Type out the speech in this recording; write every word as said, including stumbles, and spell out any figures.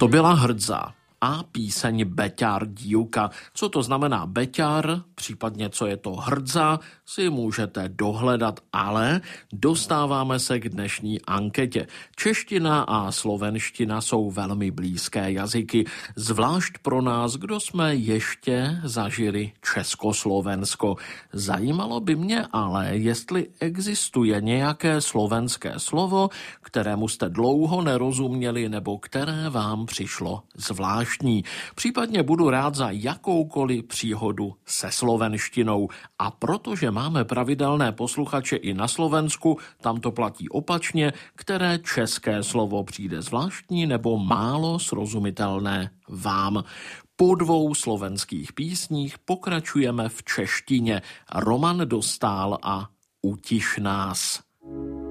To byla Hrdza a píseň Beťar dívka. Co to znamená beťar, případně co je to hrdza, si můžete dohledat, ale dostáváme se k dnešní anketě. Čeština a slovenština jsou velmi blízké jazyky, zvlášť pro nás, kdo jsme ještě zažili Československo. Zajímalo by mě ale, jestli existuje nějaké slovenské slovo, kterému jste dlouho nerozuměli nebo které vám přišlo zvláštní. Případně budu rád za jakoukoliv příhodu se slovenštinou. A protože máme pravidelné posluchače i na Slovensku, tam to platí opačně, které české slovo přijde zvláštní nebo málo srozumitelné vám. Po dvou slovenských písních pokračujeme v češtině. Roman Dostál a Utiš nás.